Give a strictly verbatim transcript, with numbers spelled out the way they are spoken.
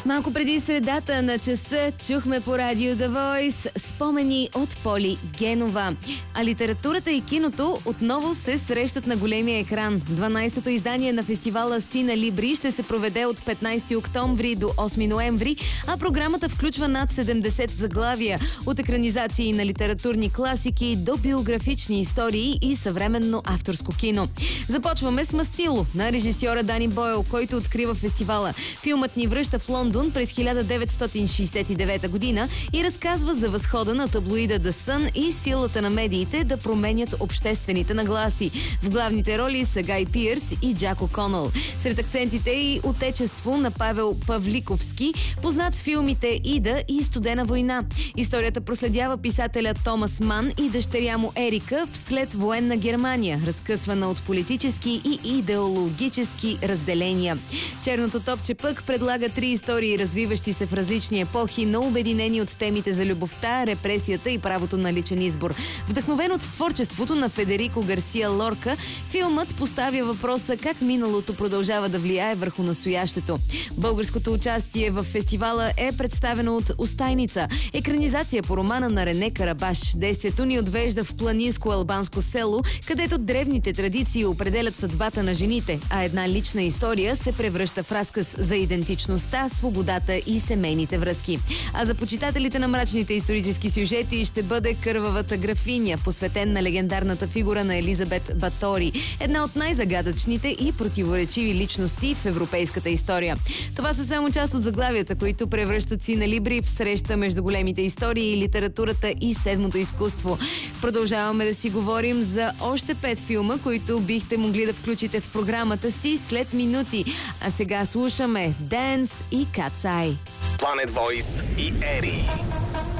Малко преди средата на часа чухме по радио The Voice спомени от Поли Генова. А литературата и киното отново се срещат на големия екран. дванайсетото издание на фестивала Сина Либри ще се проведе от петнайсети октомври до осми ноември, а програмата включва над седемдесет заглавия от екранизации на литературни класики до биографични истории и съвременно авторско кино. Започваме с Мастило на режисьора Дани Бойл, който открива фестивала. Филмът ни връща в Лондон през хиляда деветстотин шейсет и девета година и разказва за възхода на таблоида The Sun и силата на медиите да променят обществените нагласи. В главните роли са Гай Пиърс и Джак О'Конъл. Сред акцентите и отечество на Павел Павликовски, познат с филмите Ида и Студена война. Историята проследява писателя Томас Ман и дъщеря му Ерика вслед военна Германия, разкъсвана от политически и идеологически разделения. Черното топче пък предлага три истории, развиващи се в различни епохи, но обединени от темите за любовта, репресията и правото на личен избор. Вдъхновен от творчеството на Федерико Гарсия Лорка, филмът поставя въпроса как миналото продължава да влияе върху настоящето. Българското участие в фестивала е представено от Остайница, екранизация по романа на Рене Карабаш. Действието ни отвежда в планинско албанско село, където древните традиции определят съдбата на жените, а една лична история се превръща в разказ за идентичността, свободата и семейните връзки. А за почитателите на мрачните исторически сюжети ще бъде Кървавата графиня, посветен на легендарната фигура на Елизабет Батори, една от най-загадъчните и противоречиви личности в европейската история. Това са само част от заглавията, които превръщат Сина Либри в среща между големите истории, литературата и седмото изкуство. Продължаваме да си говорим за още пет филма, които бихте могли да включите в програмата си след минути. А сега слушаме Dance и Cat's Eye. Planet Voice и Ери.